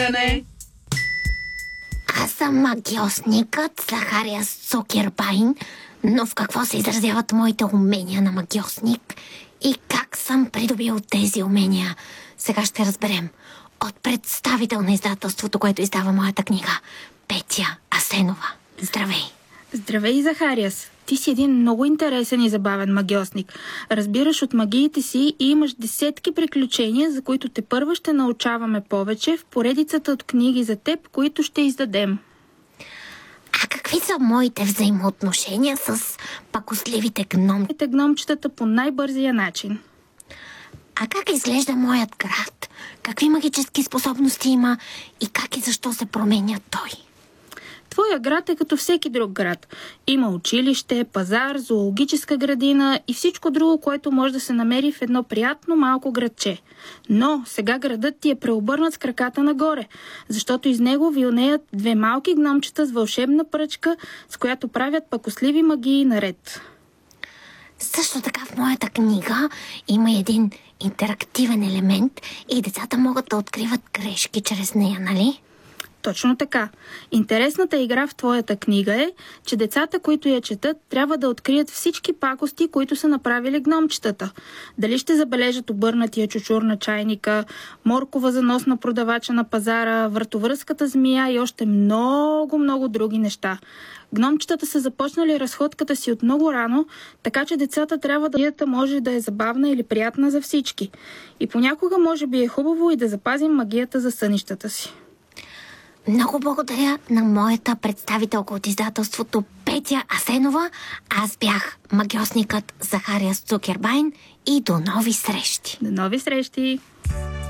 Аз съм магиосникът Захариас Цукербайн, но в какво се изразяват моите умения на магиосник и как съм придобил тези умения? Сега ще разберем от представител на издателството, което издава моята книга, Петя Асенова. Здравей! Здравей, Захариас! Ти си един много интересен и забавен магиосник. Разбираш от магиите си и имаш десетки приключения, за които тепърва ще научаваме повече в поредицата от книги за теб, които ще издадем. А какви са моите взаимоотношения с пакостливите гноми? Гномчетата по най-бързия начин. А как изглежда моят град? Какви магически способности има и как и защо се променя той? Твоя град е като всеки друг град. Има училище, пазар, зоологическа градина и всичко друго, което може да се намери в едно приятно малко градче. Но сега градът ти е преобърнат с краката нагоре, защото из него вилнеят две малки гномчета с вълшебна пръчка, с която правят пакосливи магии наред. Също така в моята книга има един интерактивен елемент и децата могат да откриват грешки чрез нея, нали? Точно така. Интересната игра в твоята книга е, че децата, които я четат, трябва да открият всички пакости, които са направили гномчетата. Дали ще забележат обърнатия чучур на чайника, моркова занос на продавача на пазара, вратовръзката змия и още много други неща. Гномчетата са започнали разходката си от много рано, така че децата трябва да може да е забавна или приятна за всички. И понякога може би е хубаво и да запазим магията за сънищата си. Много благодаря на моята представителка от издателството Петя Асенова. Аз бях магиосникът Захариас Цукербайн и до нови срещи! До нови срещи!